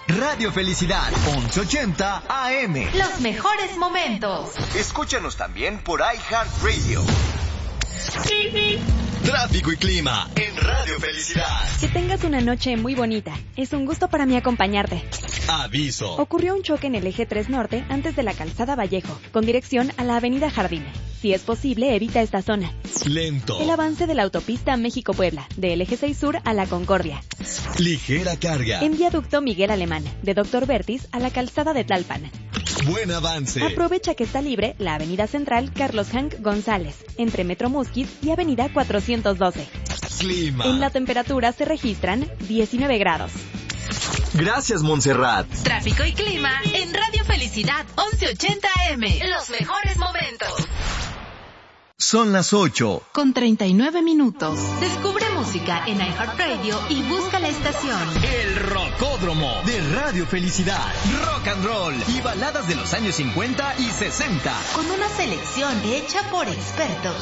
Radio Felicidad, 1180 AM. Los mejores momentos. Escúchanos también por iHeartRadio. Tráfico y clima en Radio Felicidad. Que tengas una noche muy bonita. Es un gusto para mí acompañarte. Aviso. Ocurrió un choque en el eje 3 Norte antes de la calzada Vallejo, con dirección a la avenida Jardín. Si es posible, evita esta zona. Lento. El avance de la autopista México-Puebla, del eje 6 Sur a la Concordia. Ligera carga. En viaducto Miguel Alemán, de Dr. Vertis a la calzada de Tlalpan. Buen avance. Aprovecha que está libre la avenida central Carlos Hank González, entre Metro Musquis y avenida 412. Clima. En la temperatura se registran 19 grados. Gracias, Montserrat. Tráfico y clima en Radio Felicidad 1180 AM. Los mejores momentos. Son las 8. Con 39 minutos. Descubre música en iHeartRadio y busca la estación. El Rocódromo de Radio Felicidad. Rock and roll y baladas de los años 50 y 60. Con una selección hecha por expertos.